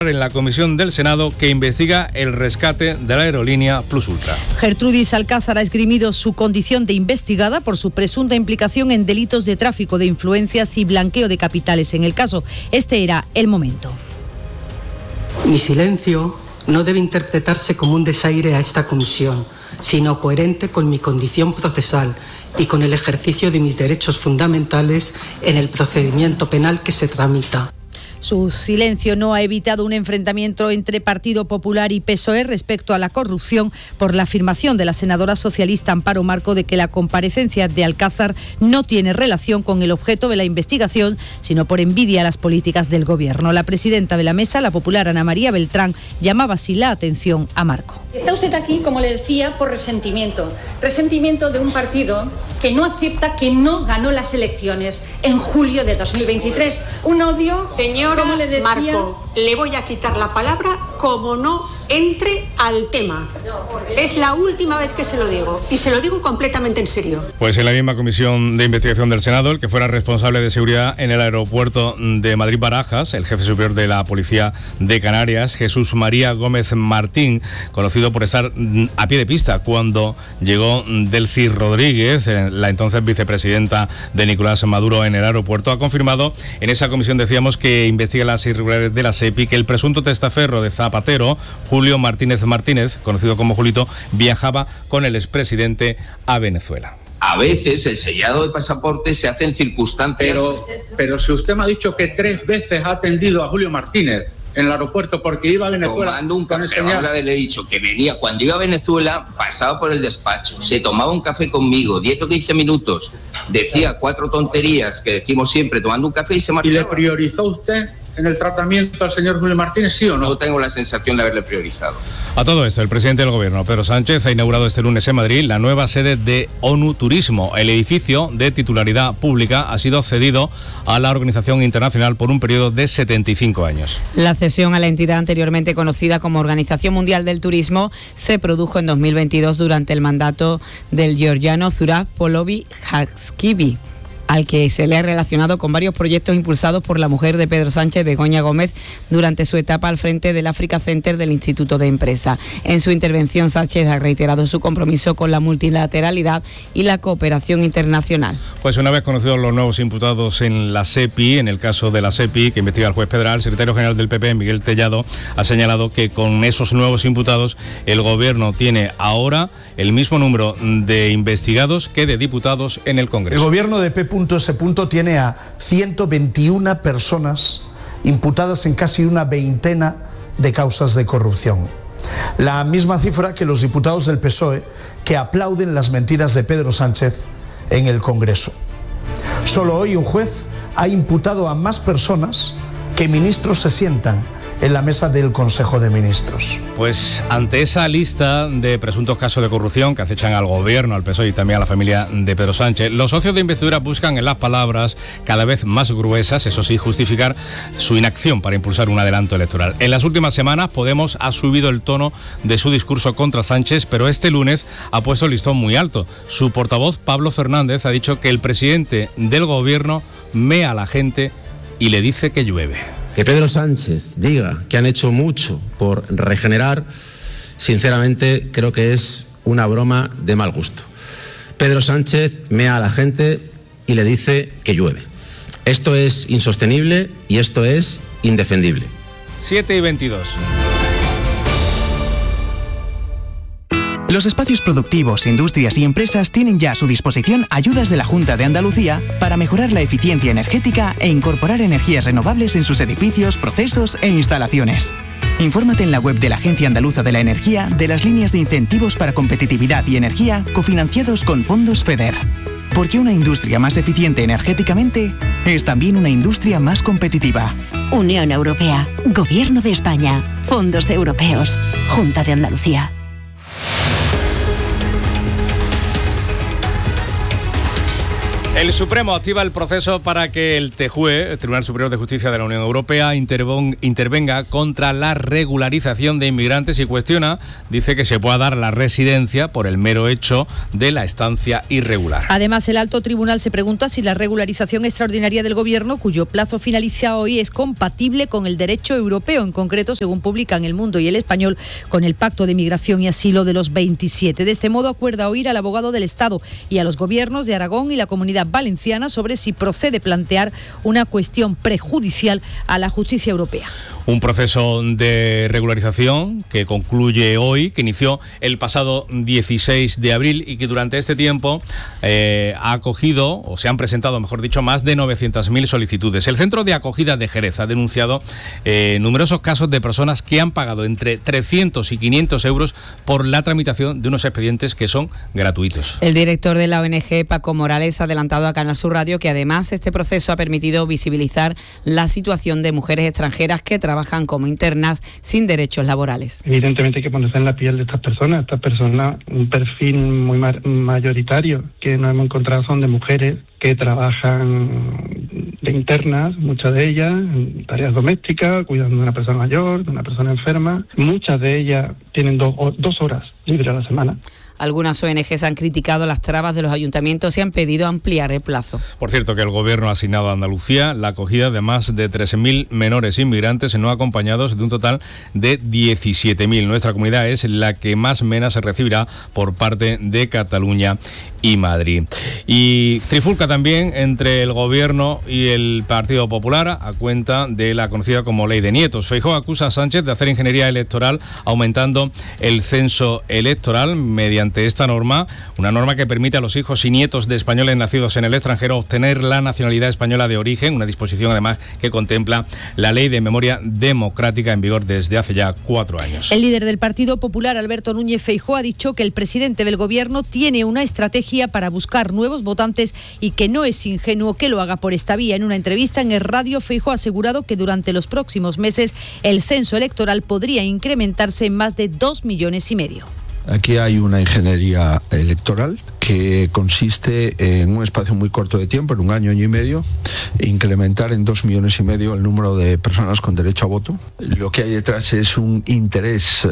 En la comisión del Senado que investiga el rescate de la aerolínea Plus Ultra. Gertrudis Alcázar ha esgrimido su condición de investigada por su presunta implicación en delitos de tráfico de influencias y blanqueo de capitales en el caso. Este era el momento. Mi silencio no debe interpretarse como un desaire a esta comisión, sino coherente con mi condición procesal y con el ejercicio de mis derechos fundamentales en el procedimiento penal que se tramita. Su silencio no ha evitado un enfrentamiento entre Partido Popular y PSOE respecto a la corrupción por la afirmación de la senadora socialista Amparo Marco de que la comparecencia de Alcázar no tiene relación con el objeto de la investigación, sino por envidia a las políticas del Gobierno. La presidenta de la mesa, la popular Ana María Beltrán, llamaba así la atención a Marco. Está usted aquí, como le decía, por resentimiento de un partido que no acepta que no ganó las elecciones en julio de 2023. Un odio, como le decía... Marco, le voy a quitar la palabra como no entre al tema. Es la última vez que se lo digo, y se lo digo completamente en serio. Pues en la misma comisión de investigación del Senado, el que fuera responsable de seguridad en el aeropuerto de Madrid-Barajas, el jefe superior de la Policía de Canarias, Jesús María Gómez Martín, conocido por estar a pie de pista cuando llegó Delcy Rodríguez, la entonces vicepresidenta de Nicolás Maduro en el aeropuerto, ha confirmado en esa comisión, decíamos, que investiga las irregularidades de la SEPI, que el presunto testaferro de Zapatero, Julio Martínez Martínez, conocido como Julito, viajaba con el expresidente a Venezuela. A veces el sellado de pasaporte se hace en circunstancias... Pero si usted me ha dicho que 3 veces ha atendido a Julio Martínez en el aeropuerto porque iba a Venezuela... Tomando un café, ahora le he dicho que venía, cuando iba a Venezuela, pasaba por el despacho, se tomaba un café conmigo, 10 o 15 minutos, decía 4 tonterías que decimos siempre, tomando un café y se marchaba. ¿Y le priorizó usted en el tratamiento al señor Julio Martínez, sí o no? No tengo la sensación de haberle priorizado. A todo esto, el presidente del Gobierno, Pedro Sánchez, ha inaugurado este lunes en Madrid la nueva sede de ONU Turismo. El edificio de titularidad pública ha sido cedido a la organización internacional por un periodo de 75 años. La cesión a la entidad anteriormente conocida como Organización Mundial del Turismo se produjo en 2022 durante el mandato del georgiano Zurab Polovi-Haxkivi, al que se le ha relacionado con varios proyectos impulsados por la mujer de Pedro Sánchez, Begoña Gómez, durante su etapa al frente del Africa Center del Instituto de Empresa. En su intervención, Sánchez ha reiterado su compromiso con la multilateralidad y la cooperación internacional. Pues una vez conocidos los nuevos imputados en la SEPI, en el caso de la SEPI, que investiga el juez Pedral, el secretario general del PP, Miguel Tellado, ha señalado que con esos nuevos imputados, el Gobierno tiene ahora el mismo número de investigados que de diputados en el Congreso. El Gobierno de P.S. tiene a 121 personas imputadas en casi una veintena de causas de corrupción. La misma cifra que los diputados del PSOE que aplauden las mentiras de Pedro Sánchez en el Congreso. Solo hoy un juez ha imputado a más personas que ministros se sientan en la mesa del Consejo de Ministros. Pues ante esa lista de presuntos casos de corrupción que acechan al Gobierno, al PSOE y también a la familia de Pedro Sánchez, los socios de investidura buscan en las palabras cada vez más gruesas, eso sí, justificar su inacción para impulsar un adelanto electoral. En las últimas semanas, Podemos ha subido el tono de su discurso contra Sánchez, pero este lunes ha puesto el listón muy alto. Su portavoz, Pablo Fernández, ha dicho que el presidente del Gobierno mea a la gente y le dice que llueve. Que Pedro Sánchez diga que han hecho mucho por regenerar, sinceramente creo que es una broma de mal gusto. Pedro Sánchez mea a la gente y le dice que llueve. Esto es insostenible y esto es indefendible. 7:22. Los espacios productivos, industrias y empresas tienen ya a su disposición ayudas de la Junta de Andalucía para mejorar la eficiencia energética e incorporar energías renovables en sus edificios, procesos e instalaciones. Infórmate en la web de la Agencia Andaluza de la Energía de las líneas de incentivos para competitividad y energía cofinanciados con fondos FEDER. Porque una industria más eficiente energéticamente es también una industria más competitiva. Unión Europea, Gobierno de España, Fondos Europeos, Junta de Andalucía. El Supremo activa el proceso para que el TJUE, el Tribunal Superior de Justicia de la Unión Europea, intervenga contra la regularización de inmigrantes y cuestiona, dice, que se pueda dar la residencia por el mero hecho de la estancia irregular. Además, el alto tribunal se pregunta si la regularización extraordinaria del Gobierno, cuyo plazo finaliza hoy, es compatible con el derecho europeo, en concreto, según publican El Mundo y El Español, con el Pacto de Migración y Asilo de los 27. De este modo, acuerda oír al abogado del Estado y a los gobiernos de Aragón y la Comunidad Valenciana sobre si procede plantear una cuestión prejudicial a la justicia europea. Un proceso de regularización que concluye hoy, que inició el pasado 16 de abril y que durante este tiempo ha acogido, o se han presentado, mejor dicho, más de 900.000 solicitudes. El Centro de Acogida de Jerez ha denunciado numerosos casos de personas que han pagado entre 300 y 500 euros por la tramitación de unos expedientes que son gratuitos. El director de la ONG, Paco Morales, ha adelantado a Canal Sur Radio que además este proceso ha permitido visibilizar la situación de mujeres extranjeras que trabajan como internas sin derechos laborales. Evidentemente hay que ponerse en la piel de estas personas, un perfil muy mayoritario que nos hemos encontrado son de mujeres que trabajan de internas, muchas de ellas en tareas domésticas, cuidando de una persona mayor, de una persona enferma. Muchas de ellas tienen 2 horas libres a la semana. Algunas ONGs han criticado las trabas de los ayuntamientos y han pedido ampliar el plazo. Por cierto, que el Gobierno ha asignado a Andalucía la acogida de más de 13.000 menores inmigrantes no acompañados, de un total de 17.000. Nuestra comunidad es la que más menas se recibirá por parte de Cataluña y Madrid. Y trifulca también entre el Gobierno y el Partido Popular a cuenta de la conocida como Ley de Nietos. Feijóo acusa a Sánchez de hacer ingeniería electoral aumentando el censo electoral mediante esta norma, una norma que permite a los hijos y nietos de españoles nacidos en el extranjero obtener la nacionalidad española de origen, una disposición además que contempla la Ley de Memoria Democrática en vigor desde hace ya 4 años. El líder del Partido Popular, Alberto Núñez Feijóo, ha dicho que el presidente del Gobierno tiene una estrategia para buscar nuevos votantes y que no es ingenuo que lo haga por esta vía. En una entrevista en el radio, Feijóo ha asegurado que durante los próximos meses el censo electoral podría incrementarse en más de 2,5 millones. Aquí hay una ingeniería electoral que consiste en un espacio muy corto de tiempo, en 1 año y medio, incrementar en 2,5 millones el número de personas con derecho a voto. Lo que hay detrás es un interés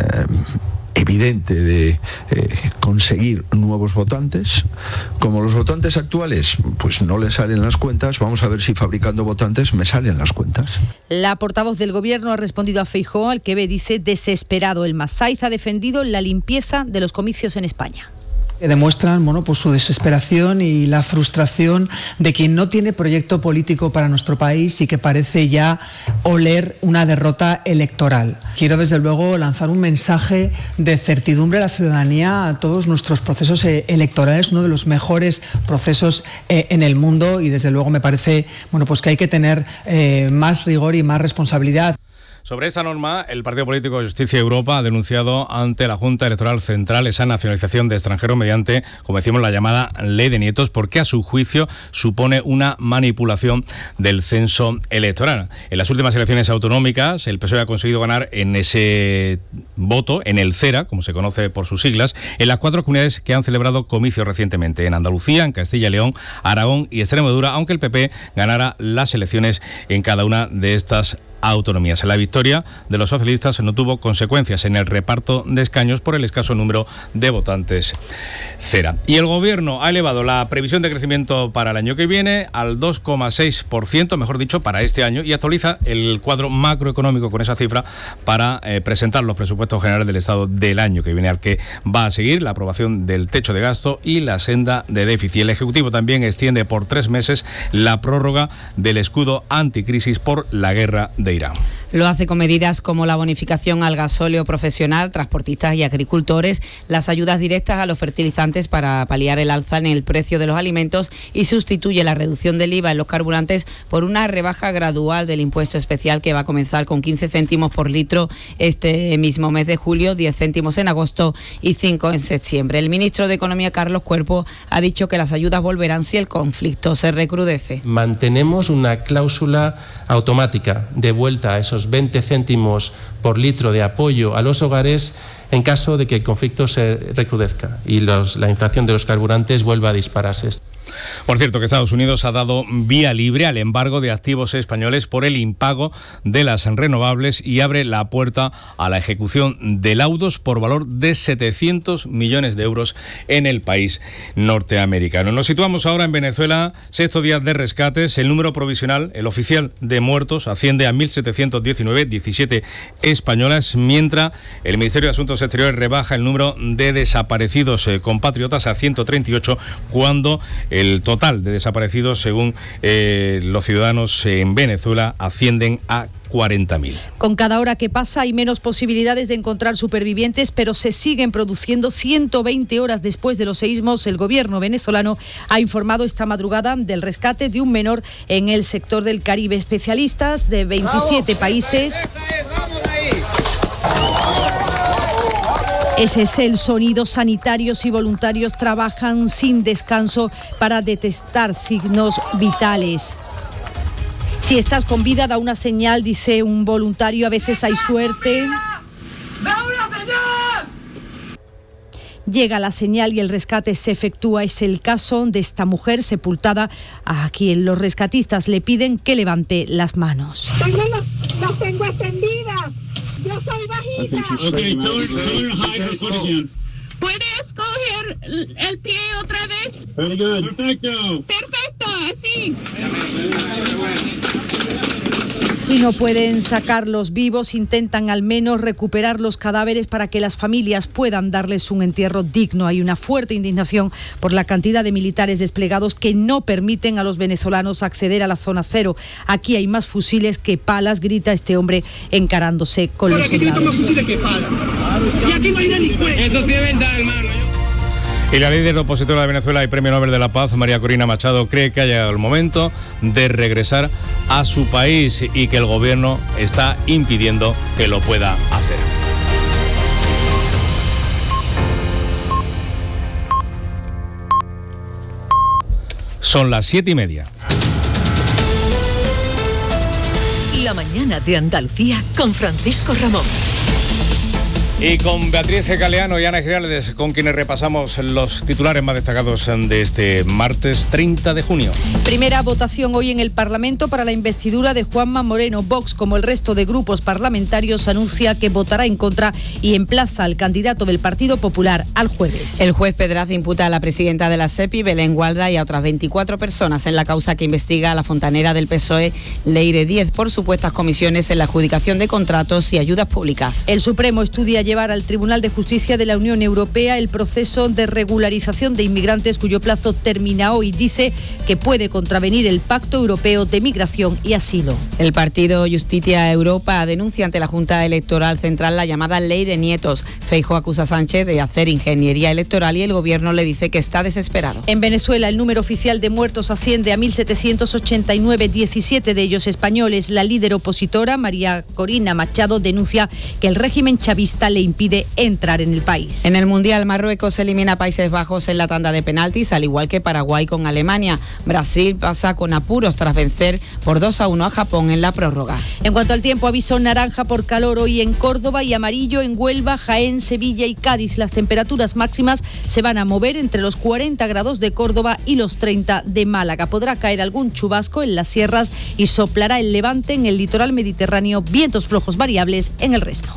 evidente de conseguir nuevos votantes. Como los votantes actuales pues no les salen las cuentas, vamos a ver si fabricando votantes me salen las cuentas. La portavoz del Gobierno ha respondido a Feijóo, al que ve, dice, desesperado. El Masaiz ha defendido la limpieza de los comicios en España. Demuestran pues su desesperación y la frustración de quien no tiene proyecto político para nuestro país y que parece ya oler una derrota electoral. Quiero desde luego lanzar un mensaje de certidumbre a la ciudadanía, a todos nuestros procesos electorales, uno de los mejores procesos en el mundo, y desde luego me parece pues que hay que tener más rigor y más responsabilidad. Sobre esta norma, el Partido Político Justicia y Europa ha denunciado ante la Junta Electoral Central esa nacionalización de extranjeros mediante, como decimos, la llamada Ley de Nietos, porque a su juicio supone una manipulación del censo electoral. En las últimas elecciones autonómicas, el PSOE ha conseguido ganar en ese voto, en el CERA, como se conoce por sus siglas, en las 4 comunidades que han celebrado comicios recientemente, en Andalucía, en Castilla y León, Aragón y Extremadura, aunque el PP ganara las elecciones en cada una de estas autonomías. La victoria de los socialistas no tuvo consecuencias en el reparto de escaños por el escaso número de votantes CERA. Y el Gobierno ha elevado la previsión de crecimiento para el año que viene al 2,6%, mejor dicho, para este año, y actualiza el cuadro macroeconómico con esa cifra para presentar los presupuestos generales del Estado del año que viene, al que va a seguir la aprobación del techo de gasto y la senda de déficit. El Ejecutivo también extiende por 3 meses la prórroga del escudo anticrisis por la guerra de Irán. Lo hace con medidas como la bonificación al gasóleo profesional, transportistas y agricultores, las ayudas directas a los fertilizantes para paliar el alza en el precio de los alimentos, y sustituye la reducción del IVA en los carburantes por una rebaja gradual del impuesto especial que va a comenzar con 15 céntimos por litro este mismo mes de julio, 10 céntimos en agosto y 5 en septiembre. El ministro de Economía, Carlos Cuerpo, ha dicho que las ayudas volverán si el conflicto se recrudece. Mantenemos una cláusula automática de vuelta a esos 20 céntimos por litro de apoyo a los hogares en caso de que el conflicto se recrudezca y la inflación de los carburantes vuelva a dispararse. Por cierto, que Estados Unidos ha dado vía libre al embargo de activos españoles por el impago de las renovables y abre la puerta a la ejecución de laudos por valor de 700 millones de euros en el país norteamericano. Nos situamos ahora en Venezuela, sexto día de rescates. El número provisional, el oficial de muertos, asciende a 1.719, 17 españolas, mientras el Ministerio de Asuntos Exteriores rebaja el número de desaparecidos compatriotas a 138, cuando el total de desaparecidos, según los ciudadanos en Venezuela, ascienden a 40.000. Con cada hora que pasa hay menos posibilidades de encontrar supervivientes, pero se siguen produciendo. 120 horas después de los seísmos, el gobierno venezolano ha informado esta madrugada del rescate de un menor en el sector del Caribe. Especialistas de 27 países. Ese es el sonido. Sanitarios y voluntarios trabajan sin descanso para detectar signos vitales. Si estás con vida, da una señal, dice un voluntario. A veces hay suerte. ¡Da una señal! Llega la señal y el rescate se efectúa. Es el caso de esta mujer sepultada, a quien los rescatistas le piden que levante las manos. Las tengo extendidas. Yo soy bajita. ¿Puedes coger el pie otra vez? Perfecto, así. Si no pueden sacarlos vivos, intentan al menos recuperar los cadáveres para que las familias puedan darles un entierro digno. Hay una fuerte indignación por la cantidad de militares desplegados que no permiten a los venezolanos acceder a la zona cero. Aquí hay más fusiles que palas, grita este hombre encarándose con los soldados. Aquí hay más fusiles que palas. Y aquí no hay delincuentes. Eso sí es verdad, hermano. Y la líder opositora de Venezuela y Premio Nobel de la Paz, María Corina Machado, cree que ha llegado el momento de regresar a su país y que el gobierno está impidiendo que lo pueda hacer. Son las 7:30. La mañana de Andalucía con Francisco Ramón. Y con Beatriz Galeano y Ana Giraldes, con quienes repasamos los titulares más destacados de este martes 30 de junio. Primera votación hoy en el Parlamento para la investidura de Juanma Moreno. Vox, como el resto de grupos parlamentarios, anuncia que votará en contra y emplaza al candidato del Partido Popular al jueves. El juez Pedraz imputa a la presidenta de la SEPI, Belén Gualda, y a otras 24 personas en la causa que investiga a la fontanera del PSOE, Leire Díez, por supuestas comisiones en la adjudicación de contratos y ayudas públicas. El Supremo estudia llevar al Tribunal de Justicia de la Unión Europea el proceso de regularización de inmigrantes cuyo plazo termina hoy. Dice que puede contravenir el Pacto Europeo de Migración y Asilo. El partido Justicia Europa denuncia ante la Junta Electoral Central la llamada Ley de Nietos. Feijóo acusa a Sánchez de hacer ingeniería electoral y el gobierno le dice que está desesperado. En Venezuela el número oficial de muertos asciende a 1.789, 17 de ellos españoles. La líder opositora, María Corina Machado, denuncia que el régimen chavista le impide entrar en el país. En el Mundial, Marruecos elimina a Países Bajos en la tanda de penaltis, al igual que Paraguay con Alemania. Brasil pasa con apuros tras vencer por 2-1 a Japón en la prórroga. En cuanto al tiempo, aviso naranja por calor hoy en Córdoba y amarillo en Huelva, Jaén, Sevilla y Cádiz. Las temperaturas máximas se van a mover entre los 40 grados de Córdoba y los 30 de Málaga. Podrá caer algún chubasco en las sierras y soplará el levante en el litoral mediterráneo, vientos flojos variables en el resto.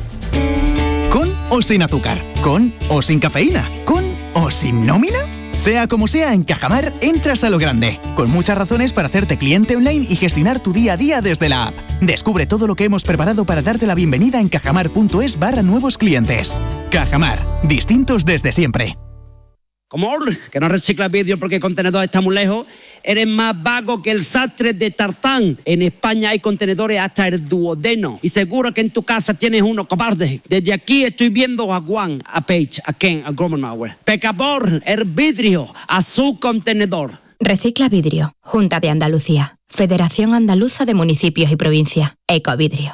¿Con o sin azúcar? ¿Con o sin cafeína? ¿Con o sin nómina? Sea como sea, en Cajamar entras a lo grande, con muchas razones para hacerte cliente online y gestionar tu día a día desde la app. Descubre todo lo que hemos preparado para darte la bienvenida en cajamar.es/nuevos clientes. Cajamar, distintos desde siempre. Como que no reciclas vidrio porque el contenedor está muy lejos, eres más vago que el sastre de Tartán. En España hay contenedores hasta el duodeno y seguro que en tu casa tienes uno, cobarde. Desde aquí estoy viendo a Juan, a Paige, a Ken, a Gromenauer. Pecador, el vidrio a su contenedor. Recicla vidrio. Junta de Andalucía. Federación Andaluza de Municipios y Provincias. Ecovidrio.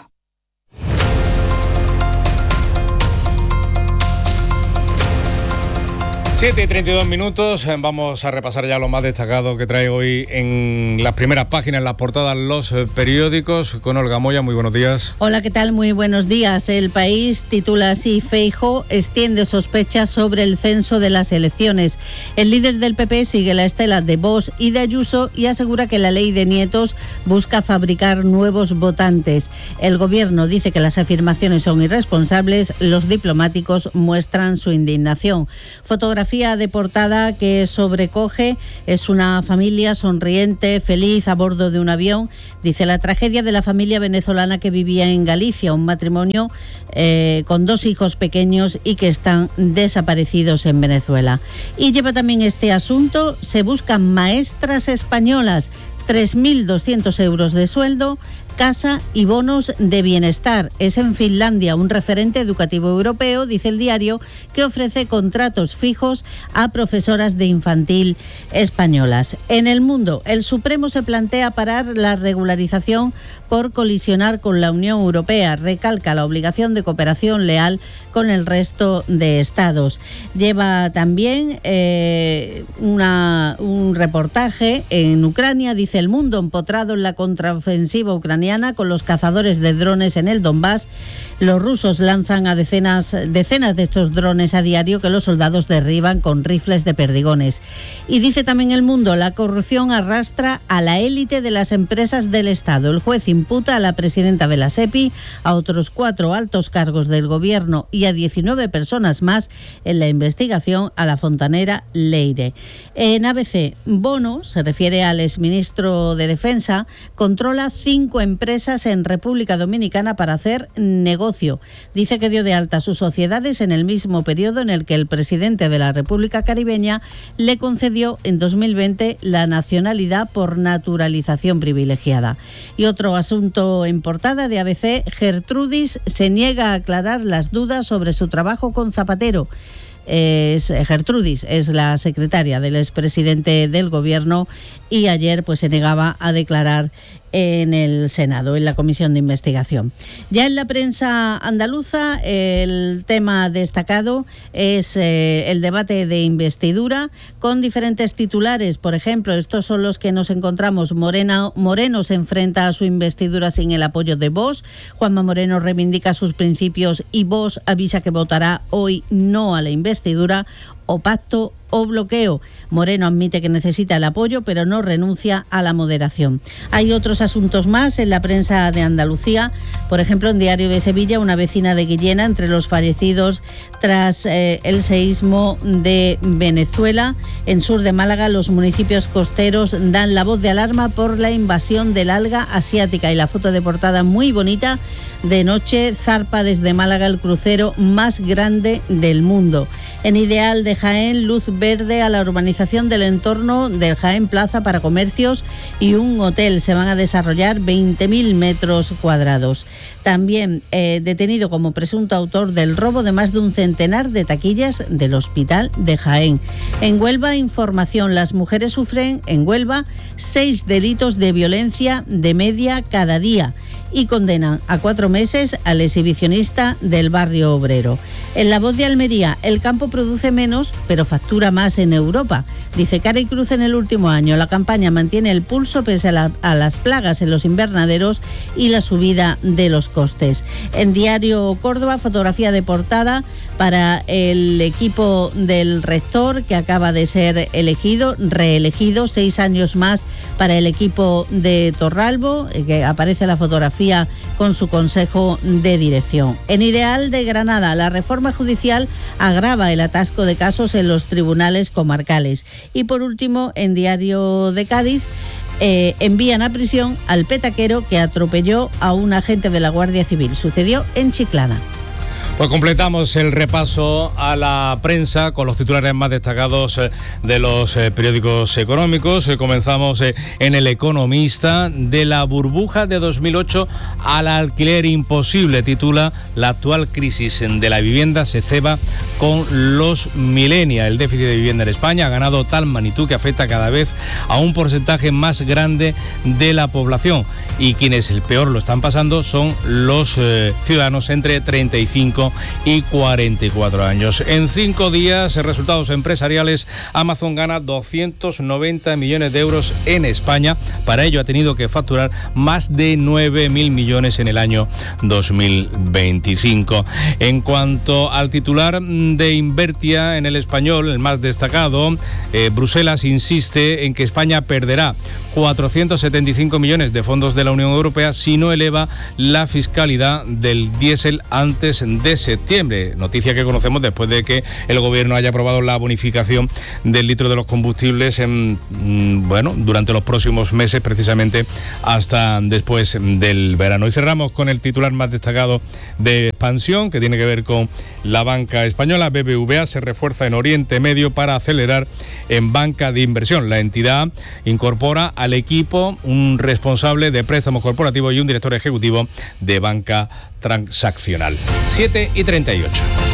7:32, vamos a repasar ya lo más destacado que trae hoy en las primeras páginas, en las portadas, los periódicos. Con Olga Moya, muy buenos días. Hola, ¿qué tal? Muy buenos días. El País titula así: Feijóo extiende sospechas sobre el censo de las elecciones. El líder del PP sigue la estela de Vox y de Ayuso y asegura que la ley de nietos busca fabricar nuevos votantes. El gobierno dice que las afirmaciones son irresponsables, los diplomáticos muestran su indignación. Fotografía de portada que sobrecoge, es una familia sonriente, feliz a bordo de un avión. Dice: la tragedia de la familia venezolana que vivía en Galicia, un matrimonio con 2 hijos pequeños y que están desaparecidos en Venezuela. Y lleva también este asunto: se buscan maestras españolas, 3.200 euros de sueldo, casa y bonos de bienestar. Es en Finlandia, un referente educativo europeo, dice el diario, que ofrece contratos fijos a profesoras de infantil españolas. En El Mundo, el Supremo se plantea parar la regularización por colisionar con la Unión Europea. Recalca la obligación de cooperación leal con el resto de estados. Lleva también un reportaje en Ucrania, dice El Mundo, empotrado en la contraofensiva ucraniana con los cazadores de drones en el Donbass. Los rusos lanzan a decenas de estos drones a diario que los soldados derriban con rifles de perdigones. Y dice también El Mundo: la corrupción arrastra a la élite de las empresas del Estado. El juez imputa a la presidenta de la SEPI, a otros 4 altos cargos del gobierno y a 19 personas más en la investigación a la fontanera Leire. En ABC, Bono, se refiere al exministro de Defensa, controla 5 empresas en República Dominicana para hacer negocio. Dice que dio de alta sus sociedades en el mismo periodo en el que el presidente de la República Caribeña le concedió en 2020 la nacionalidad por naturalización privilegiada. Y otro asunto en portada de ABC: Gertrudis se niega a aclarar las dudas sobre su trabajo con Zapatero. Gertrudis es la secretaria del expresidente del gobierno y ayer se negaba a declarar en el Senado, en la comisión de investigación. Ya en la prensa andaluza, el tema destacado es el debate de investidura con diferentes titulares. Por ejemplo, estos son los que nos encontramos. Moreno se enfrenta a su investidura sin el apoyo de Vox. Juanma Moreno reivindica sus principios y Vox avisa que votará hoy no a la investidura, o pacto o bloqueo. Moreno admite que necesita el apoyo, pero no renuncia a la moderación. Hay otros asuntos más en la prensa de Andalucía. Por ejemplo, en Diario de Sevilla, una vecina de Guillena entre los fallecidos tras el seísmo de Venezuela. En sur de Málaga, los municipios costeros dan la voz de alarma por la invasión del alga asiática. Y la foto de portada muy bonita: de noche zarpa desde Málaga el crucero más grande del mundo. En Ideal de Jaén, luz verde a la urbanización del entorno del Jaén Plaza para comercios y un hotel. Se van a desarrollar 20.000 metros cuadrados. También detenido como presunto autor del robo de más de un centenar de taquillas del Hospital de Jaén. En Huelva, información: las mujeres sufren en Huelva 6 delitos de violencia de media cada día. Y condenan a 4 meses al exhibicionista del barrio obrero. En La Voz de Almería, el campo produce menos, pero factura más en Europa. Dice Cara y Cruz en el último año. La campaña mantiene el pulso pese a las plagas en los invernaderos y la subida de los costes. En Diario Córdoba, fotografía de portada para el equipo del rector, que acaba de ser reelegido, 6 años más para el equipo de Torralbo, que aparece la fotografía con su consejo de dirección. En Ideal de Granada, la reforma judicial agrava el atasco de casos en los tribunales comarcales. Y por último, en Diario de Cádiz, envían a prisión al petaquero que atropelló a un agente de la Guardia Civil. Sucedió en Chiclana. Pues completamos el repaso a la prensa con los titulares más destacados de los periódicos económicos. Comenzamos en El Economista: de la burbuja de 2008 al alquiler imposible, titula: la actual crisis de la vivienda se ceba con los millennials. El déficit de vivienda en España ha ganado tal magnitud que afecta cada vez a un porcentaje más grande de la población, y quienes el peor lo están pasando son los ciudadanos entre 35 y 44 años. En 5 días, resultados empresariales, Amazon gana 290 millones de euros en España. Para ello ha tenido que facturar más de 9.000 millones en el año 2025. En cuanto al titular de Invertia en El Español, el más destacado, Bruselas insiste en que España perderá 475 millones de fondos de la Unión Europea si no eleva la fiscalidad del diésel antes de septiembre. Noticia que conocemos después de que el gobierno haya aprobado la bonificación del litro de los combustibles durante los próximos meses, precisamente hasta después del verano. Y cerramos con el titular más destacado de Expansión, que tiene que ver con la banca española. BBVA se refuerza en Oriente Medio para acelerar en banca de inversión. La entidad incorpora al equipo un responsable de préstamos corporativos y un director ejecutivo de banca transaccional. 7:38.